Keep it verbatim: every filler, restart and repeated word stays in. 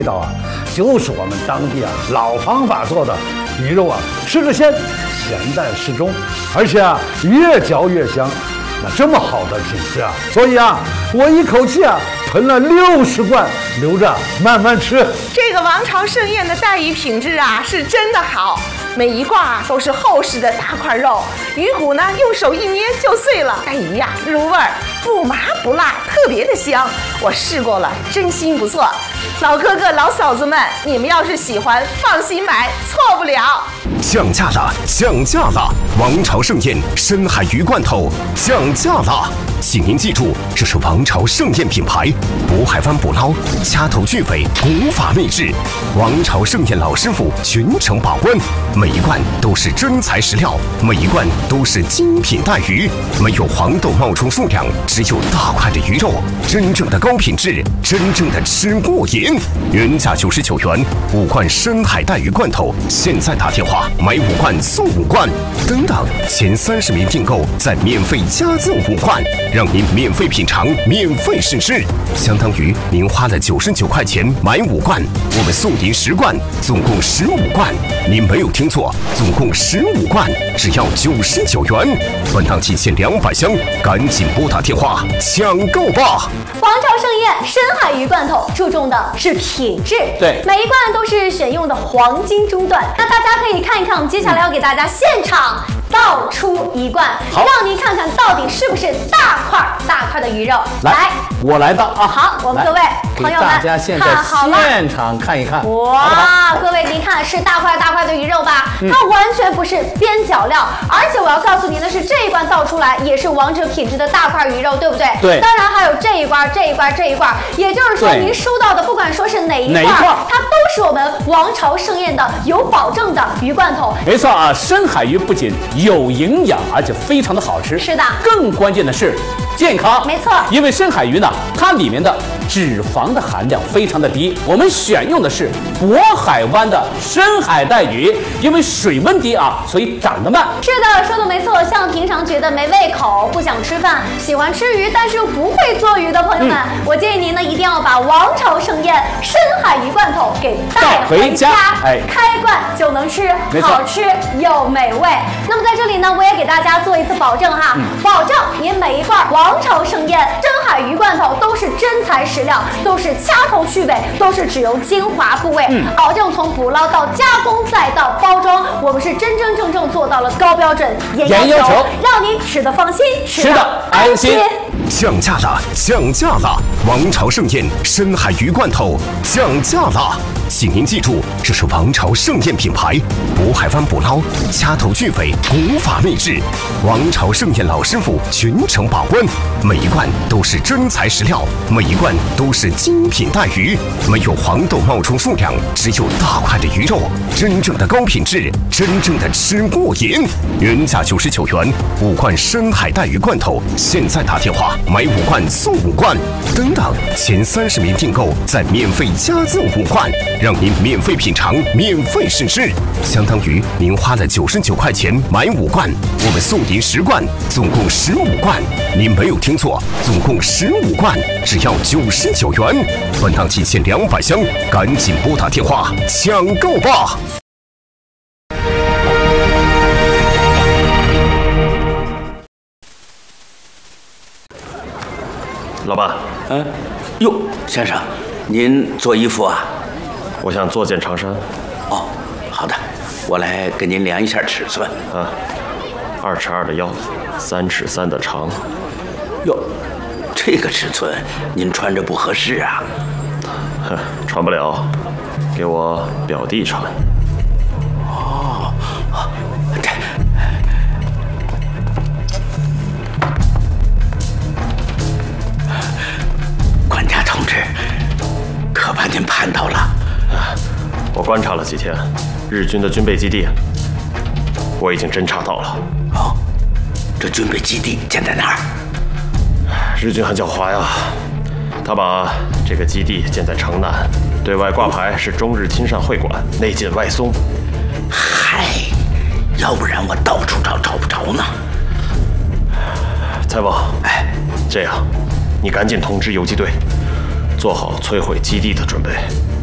味道啊，就是我们当地啊老方法做的鱼肉啊，吃着鲜，咸淡适中，而且啊越嚼越香。那这么好的品质啊，所以啊，我一口气啊囤了六十罐，留着慢慢吃。 这个王朝盛宴的带鱼品质啊，是真的好。每一罐啊都是厚实的大块肉，鱼骨呢用手一捏就碎了，带鱼呀、啊、入味儿，不麻不辣，特别的香。我试过了，真心不错。老哥哥老嫂子们，你们要是喜欢，放心买，错不了。 降价了，降价了！王朝盛宴深海鱼罐头降价了，请您记住，这是王朝盛宴品牌，渤海湾捕捞，掐头去尾，古法秘制。王朝盛宴老师傅全程把关，每一罐都是真材实料，每一罐都是精品带鱼，没有黄豆冒充数量，只有大块的鱼肉，真正的高品质，真正的吃过瘾。原价九十九元，五罐深海带鱼罐头，现在打电话买五罐送五罐，等等，前三十名订购再免费加赠五罐，让您免费品尝，免费试吃，相当于您花了九十九块钱买五罐，我们送您十罐，总共十五罐。您没有听错，总共十五罐，只要九十九元。本档仅限两百箱，赶紧拨打电话抢购吧！ 王朝盛宴深海鱼罐头注重的是品质， 对， 每一罐都是选用的黄金中段。那大家可以看一看，我们接下来要给大家现场倒出一罐，让您看看到底是不是大块大块的鱼肉。 来，来我来倒啊！ 好，我们各位朋友们， 大家现在现场看一看。 哇，各位您看是大块大块的鱼肉吧？嗯、它完全不是边角料，而且我要告诉您的是，这一罐倒出来也是王者品质的大块鱼肉，对不对？ 对。 当然还有这一罐、这一罐、这一罐，也就是说您收到的，不管说是哪一罐，它都是我们王朝盛宴的有保证的鱼罐头。 没错啊，深海鱼不仅有营养，而且非常的好吃。 是的， 更关键的是健康。 没错， 因为深海鱼呢，它里面的脂肪的含量非常的低，我们选用的是渤海湾的深海带鱼，因为水温低啊，所以长得慢。 是的，说的没错。像平常觉得没胃口、不想吃饭、喜欢吃鱼但是又不会做鱼的朋友们，嗯、我建议您呢一定要把王朝盛宴深海鱼罐头给带回家， 哎， 开罐就能吃，好吃又美味。那么在这里呢，我也给大家做一次保证哈，嗯、保证您每一罐王朝盛宴深海鱼罐头都是真材实料，都是掐头去尾，都是只用精华部位，嗯、保证从捕捞到加工再到包装，我们是真真正正做到了高标准、严要求，让您吃得放心，吃得安心。 降价了，降价了！王朝盛宴深海鱼罐头降价了，请您记住，这是王朝盛宴品牌，渤海湾捕捞，掐头去尾，古法秘制。王朝盛宴老师傅全程把关，每一罐都是真材实料，每一罐都是精品带鱼，没有黄豆冒充数量，只有大块的鱼肉，真正的高品质，真正的吃过瘾。原价九十九元，五罐深海带鱼罐头，现在打电话买五罐送五罐，等等，前三十名订购再免费加赠五罐，让您免费品尝，免费试吃，相当于您花了九十九块钱买五罐，我们送您十罐，总共十五罐。您没有听错，总共十五罐，只要九十九元。本档仅限两百箱，赶紧拨打电话抢购吧！ 老板， 嗯，哟，先生，您做衣服啊？ 我想做件长衫。 哦，好的，我来给您量一下尺寸。 啊，二尺二的腰，三尺三的长。 哟，这个尺寸您穿着不合适啊。 哼，穿不了，给我表弟穿。 哦，这。管家同志，可把您盼到了。 我观察了几天，日军的军备基地，我已经侦察到了。 哦，这军备基地建在哪儿？ 日军很狡猾呀，他把这个基地建在城南，对外挂牌是中日亲善会馆，内紧外松。 嗨，要不然我到处找找不着呢。 采王， 哎， 这样，你赶紧通知游击队，做好摧毁基地的准备。